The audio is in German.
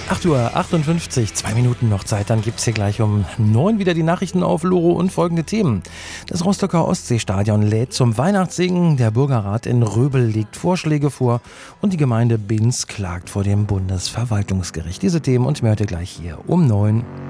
8:58 Uhr, 2 Minuten noch Zeit, dann gibt's hier gleich um 9 wieder die Nachrichten auf Loro und folgende Themen. Das Rostocker Ostseestadion lädt zum Weihnachtssingen, der Bürgerrat in Röbel legt Vorschläge vor und die Gemeinde Binz klagt vor dem Bundesverwaltungsgericht. Diese Themen und mehr heute gleich hier um 9.